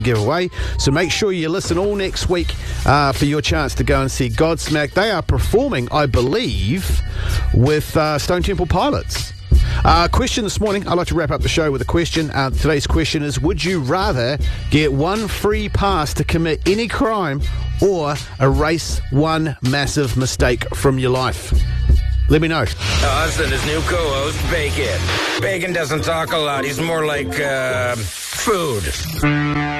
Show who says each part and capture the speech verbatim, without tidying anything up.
Speaker 1: giveaway, so make sure you listen all next week uh, for your chance to go and see Godsmack. They are performing, I believe, with uh, Stone Temple Pilots. Uh, question this morning, I'd like to wrap up the show with a question. Uh, today's question is, would you rather get one free pass to commit any crime or erase one massive mistake from your life? Let me know.
Speaker 2: Us and his new co-host, Bacon. Bacon doesn't talk a lot. He's more like, uh, food.